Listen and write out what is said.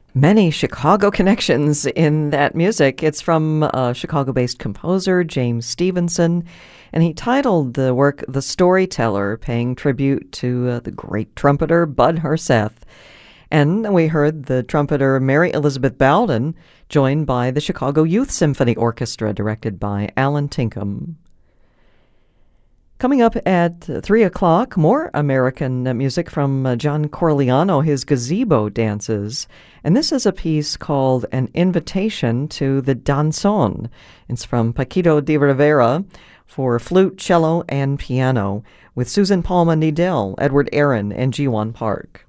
Many Chicago connections in that music. It's from a Chicago-based composer, James Stevenson, and he titled the work The Storyteller, paying tribute to the great trumpeter Bud Herseth. And we heard the trumpeter Mary Elizabeth Bowden, joined by the Chicago Youth Symphony Orchestra, directed by Alan Tinkham. Coming up at 3 o'clock, more American music from John Corigliano, his Gazebo Dances. And this is a piece called An Invitation to the Danzón. It's from Paquito de Rivera for flute, cello, and piano, with Susan Palma Needell, Edward Aaron, and Jiwon Park.